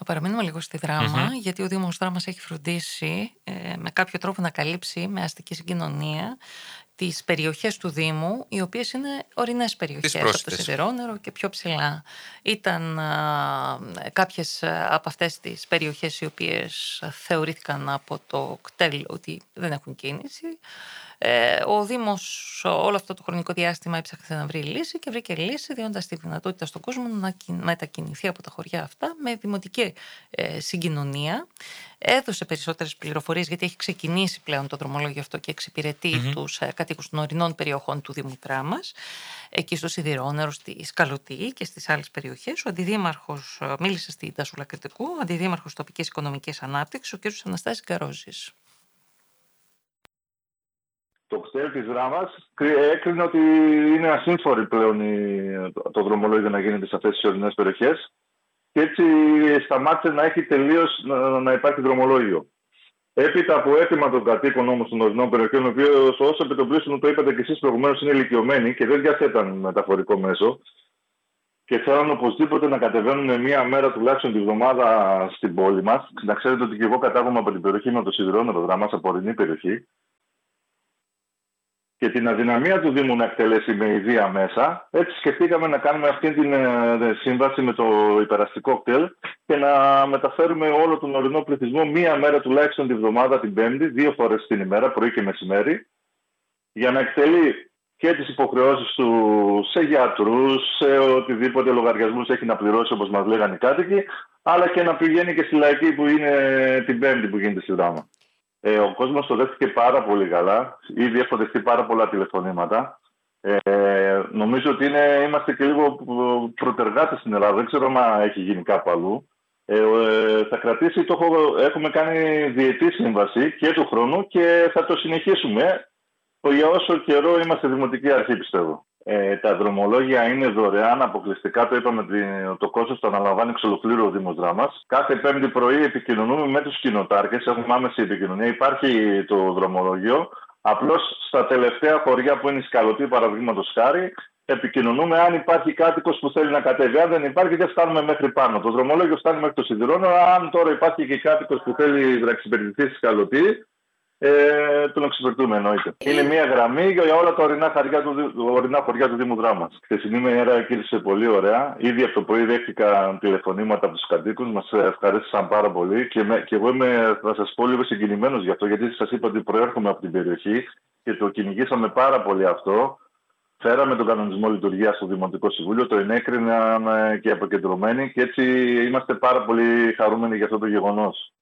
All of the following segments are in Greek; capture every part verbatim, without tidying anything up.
Να παραμείνουμε λίγο στη Δράμα, Μμμ. γιατί ο Δήμος Δράμας έχει φροντίσει ε, με κάποιο τρόπο να καλύψει με αστική συγκοινωνία τις περιοχές του Δήμου, οι οποίες είναι ορεινές περιοχές, από το πρόσιτες. Σιδηρόνερο και πιο ψηλά. Ήταν α, κάποιες α, από αυτές τις περιοχές οι οποίες θεωρήθηκαν από το ΚΤΕΛ ότι δεν έχουν κίνηση. Ε, ο Δήμος όλο αυτό το χρονικό διάστημα έψαχνε να βρει λύση και βρήκε λύση, δίνοντας τη δυνατότητα στον κόσμο να μετακινηθεί από τα χωριά αυτά με δημοτική ε, συγκοινωνία. Έδωσε περισσότερες πληροφορίες, γιατί έχει ξεκινήσει πλέον το δρομολόγιο αυτό και εξυπηρετεί Μμμ. τους ε, κατοίκους των ορεινών περιοχών του Δήμου Δράμας, εκεί στο Σιδηρόνερο, στη Σκαλωτή και στις άλλες περιοχές. Ο Αντιδήμαρχος ε, μίλησε στην Τασούλα Κρητικού, ο Αντιδήμαρχος Τοπικής Οικονομικής Ανάπτυξης, ο κ. Αναστάσης Γκαρόζης. Το κτέλ της Δράμας έκρινε ότι είναι ασύμφορη πλέον η, το δρομολόγιο να γίνεται σε αυτές τις ορεινές περιοχές και έτσι σταμάτησε να έχει τελείως να, να υπάρχει δρομολόγιο. Έπειτα από αίτημα των κατοίκων όμως των ορεινών περιοχών, ο οποίος όσο επιτοπλίστων το είπατε και εσείς προηγουμένως είναι ηλικιωμένοι και δεν διαθέταν μεταφορικό μέσο και θέλουν οπωσδήποτε να κατεβαίνουν μία μέρα τουλάχιστον τη βδομάδα στην πόλη μας. Να ξέρετε ότι και εγώ κατάγομαι από την περιοχή με το Σιδηρόνερο Δράμας, από ορεινή περιοχή. Και την αδυναμία του Δήμου να εκτελέσει με ιδία μέσα, έτσι σκεφτήκαμε να κάνουμε αυτή την ε, σύμβαση με το υπεραστικό κτέλ και να μεταφέρουμε όλο τον ορεινό πληθυσμό μία μέρα τουλάχιστον τη βδομάδα, την Πέμπτη, δύο φορές την ημέρα, πρωί και μεσημέρι, για να εκτελεί και τις υποχρεώσεις του σε γιατρούς, σε οτιδήποτε λογαριασμούς έχει να πληρώσει, όπως μας λέγανε οι κάτοικοι, αλλά και να πηγαίνει και στη λαϊκή που είναι την Πέμπτη που γίνεται στη Δράμα. Ε, ο κόσμος το δέχτηκε πάρα πολύ καλά. Ήδη έχω δεχτεί πάρα πολλά τηλεφωνήματα. Ε, νομίζω ότι είναι, είμαστε και λίγο προτεργάτες στην Ελλάδα. Δεν ξέρω αν έχει γίνει κάπου αλλού. Ε, ε, θα κρατήσει, το έχω, έχουμε κάνει διετή σύμβαση και του χρόνου και θα το συνεχίσουμε για όσο καιρό είμαστε δημοτική αρχή, πιστεύω. Ε, τα δρομολόγια είναι δωρεάν, αποκλειστικά το είπαμε, το κόστος το αναλαμβάνει εξ ολοκλήρου ο Δήμος Δράμας. Κάθε Πέμπτη πρωί επικοινωνούμε με τους κοινοτάρκες, έχουμε άμεση επικοινωνία, υπάρχει το δρομολόγιο. Απλώς στα τελευταία χωριά που είναι η Σκαλωτή, παραδείγματος χάρη, επικοινωνούμε αν υπάρχει κάτοικος που θέλει να κατέβει. Αν δεν υπάρχει, δεν φτάνουμε μέχρι πάνω. Το δρομολόγιο φτάνει μέχρι το Σιδηρόνερο. Αν τώρα υπάρχει και κάτοικος που θέλει να εξυπηρετηθεί στη Σκαλωτή, Ε, τον εξυπηρετούμε, εννοείται. Είναι μια γραμμή για όλα τα ορεινά, χαριά του, ορεινά χωριά του Δήμου Δράμας. Χθεσινή μέρα κύλησε πολύ ωραία. Ήδη από το πρωί δέχτηκα τηλεφωνήματα από τους κατοίκους. Μας ευχαρίστησαν πάρα πολύ και, με, και εγώ είμαι, θα σας πω, λίγο συγκινημένος γι' αυτό, γιατί σας είπα ότι προέρχομαι από την περιοχή και το κυνηγήσαμε πάρα πολύ αυτό. Φέραμε τον κανονισμό λειτουργίας στο Δημοτικό Συμβούλιο, το ενέκριναν και αποκεντρωμένοι και έτσι είμαστε πάρα πολύ χαρούμενοι για αυτό το γεγονός.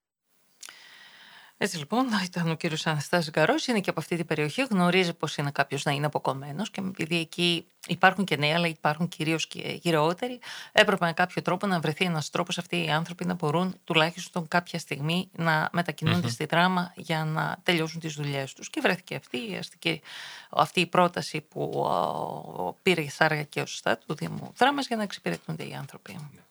Έτσι λοιπόν ήταν ο κύριος Αναστάσης Γκαρόζης, είναι και από αυτή την περιοχή, γνωρίζει πως είναι κάποιος να είναι αποκομμένος και επειδή εκεί υπάρχουν και νέοι αλλά υπάρχουν κυρίως και γυρεότεροι, έπρεπε με κάποιο τρόπο να βρεθεί ένας τρόπος αυτοί οι άνθρωποι να μπορούν τουλάχιστον κάποια στιγμή να μετακινούνται Mm-hmm. στη Δράμα για να τελειώσουν τις δουλειές τους. Και βρέθηκε αυτή η, αστική, αυτή η πρόταση που ο, πήρε σάρκα και ο Στάτ του Δήμου Δράμας για να εξυπηρετούνται οι άνθρωποι.